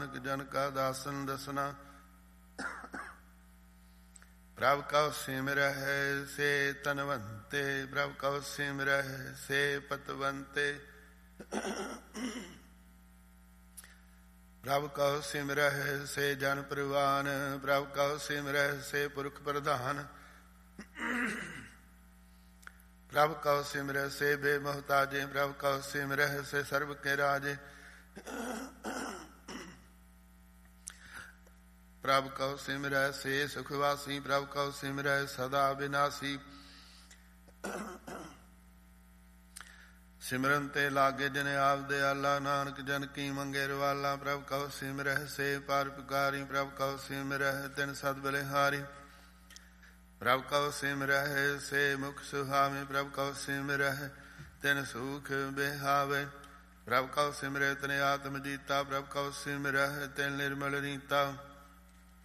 ਜਨ ਕਾ ਦਾਸਨ ਦਸਨਾ। ਪ੍ਰਭ ਕਉ ਸਿਮਰਹਿ ਸੇ ਤਨਵੰਤੇ, ਪ੍ਰਭ ਕਉ ਸਿਮਰਹਿ ਸੇ ਪਤਵੰਤੇ। ਪ੍ਰਭ ਕਉ ਸਿਮਰਹਿ ਸੇ ਜਨ ਪ੍ਰਵਾਨ, ਪ੍ਰਭ ਕਉ ਸਿਮਰਹਿ ਸੇ ਪੁਰਖ ਪ੍ਰਧਾਨ। ਪ੍ਰਭ ਕਉ ਸਿਮਰਹਿ ਸੇ ਬੇਮੁਹਤਾਜੇ, ਪ੍ਰਭ ਕਉ ਸਿਮਰਹਿ ਸੇ ਸਰਬ ਕੇ ਰਾਜੇ। ਪ੍ਰਭ ਕਉ ਸਿਮਰਹਿ ਸੇ ਸੁਖਵਾਸੀ, ਪ੍ਰਭ ਕਉ ਸਿਮਰਹਿ ਸਦਾ ਵਿਨਾਸੀ। ਸਿਮਰਨ ਤੇ ਲਾਗੇ ਜਨ ਆਪ ਦਿਆਲਾ, ਨਾਨਕ ਜਨ ਕੀ ਮੰਗੇ ਰਵਾਲਾ। ਪ੍ਰਭ ਕਉ ਸਿਮਰਹਿ ਸੇ ਪਰਉਪਕਾਰੀ, ਪ੍ਰਭ ਕਉ ਸਿਮਰਹਿ ਤਿਨ ਸਦ ਬਲਿਹਾਰੀ। ਪ੍ਰਭ ਕਉ ਸਿਮਰਹਿ ਸੇ ਮੁਖ ਸੁਹਾਵੇ, ਪ੍ਰਭ ਕਉ ਸਿਮਰਹਿ ਤਿਨ ਸੂਖ ਬਿਹਾਵੇ। ਪ੍ਰਭ ਕਉ ਸਿਮਰਹਿ ਤਿਨ ਆਤਮ ਜੀਤਾ, ਪ੍ਰਭ ਕਉ ਸਿਮਰਹਿ ਤਿਨ ਨਿਰਮਲ ਰੀਤਾ।